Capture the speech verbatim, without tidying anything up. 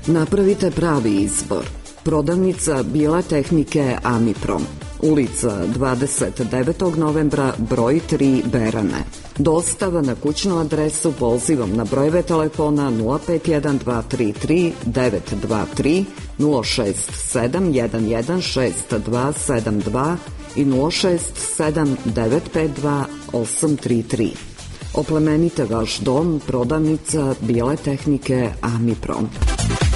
Napravite pravi izbor. Prodavnica Bijele tehnike Amiprom. Ulica dvadeset devetog novembra, broj tri, Berane. Dostava na kućnu adresu pozivom na brojeve telefona nula pet jedan dva tri tri devet dva tri, nula šest sedam jedan jedan šest dva sedam dva i nula šest sedam devet pet dva osam tri tri. Oplemenite vaš dom, prodavnica Bijele tehnike Amiprom.